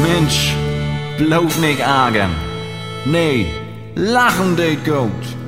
Mensch, bloot nicht argen. Nee, lachen deed goed.